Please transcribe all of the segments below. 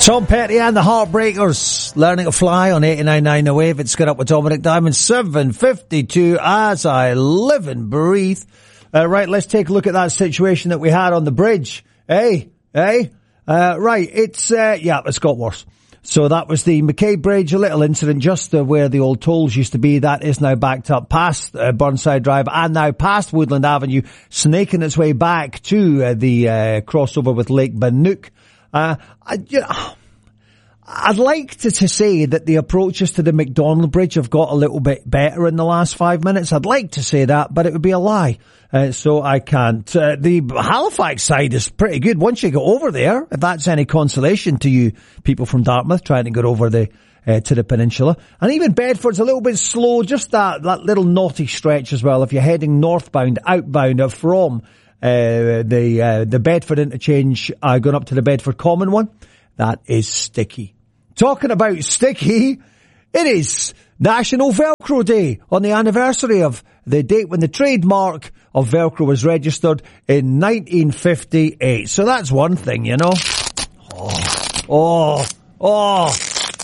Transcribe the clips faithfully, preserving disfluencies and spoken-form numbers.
Tom Petty and the Heartbreakers, Learning to Fly on eighty-nine point nine The Wave. It's Get Up with Dominic Diamond, seven fifty-two as I live and breathe. Uh, right, let's take a look at that situation that we had on the bridge. Hey, hey, uh, right, it's, uh, yeah, it's got worse. So that was the McCabe Bridge, a little incident just uh, where the old tolls used to be. That is now backed up past uh, Burnside Drive and now past Woodland Avenue, snaking its way back to uh, the uh, crossover with Lake Bannock. Uh, I, you know, I'd like to, to say that the approaches to the McDonald Bridge have got a little bit better in the last five minutes. I'd like to say that, but it would be a lie. Uh, so I can't. Uh, the Halifax side is pretty good once you get over there, if that's any consolation to you people from Dartmouth trying to get over the uh, to the peninsula. And even Bedford's a little bit slow, just that, that little naughty stretch as well if you're heading northbound, outbound from Uh, the, uh, the Bedford interchange, uh, going up to the Bedford Common one. That is sticky. Talking about sticky, it is National Velcro Day on the anniversary of the date when the trademark of Velcro was registered in nineteen fifty-eight. So that's one thing, you know. Oh, oh, oh.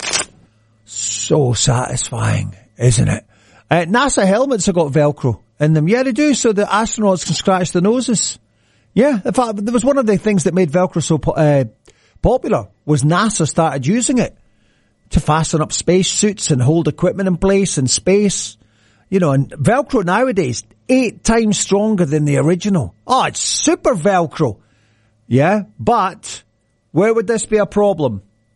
So satisfying, isn't it? Uh, NASA helmets have got Velcro in them. Yeah, they do, so the astronauts can scratch their noses. Yeah, in fact, there was one of the things that made Velcro so po- uh, popular was NASA started using it to fasten up space suits and hold equipment in place in space. You know, and Velcro nowadays, eight times stronger than the original. Oh, it's super Velcro. Yeah, but where would this be a problem?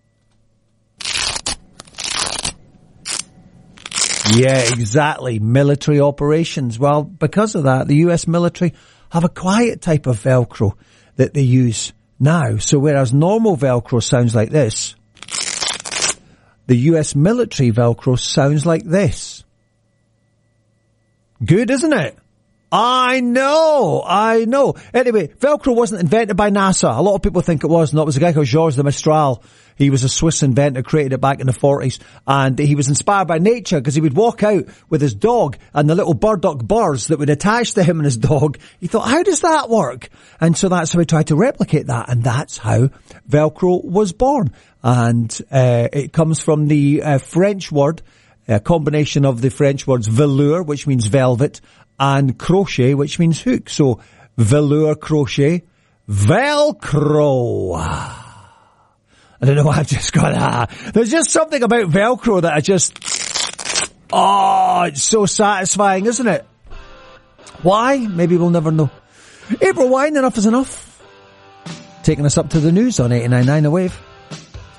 Yeah, exactly. Military operations. Well, because of that, the U S military have a quiet type of Velcro that they use now. So whereas normal Velcro sounds like this, the U S military Velcro sounds like this. Good, isn't it? I know, I know. Anyway, Velcro wasn't invented by NASA. A lot of people think it was. No, it was a guy called Georges de Mestral. He was a Swiss inventor, created it back in the forties. And he was inspired by nature because he would walk out with his dog and the little burdock burrs that would attach to him and his dog. He thought, how does that work? And so that's how he tried to replicate that. And that's how Velcro was born. And uh, it comes from the uh, French word, a combination of the French words velour, which means velvet, and crochet, which means hook. So, velour crochet, Velcro. I don't know why I've just got, ah. There's just something about Velcro that I just, oh, it's so satisfying, isn't it? Why? Maybe we'll never know. April Wine, enough is enough. Taking us up to the news on eighty-nine point nine The Wave.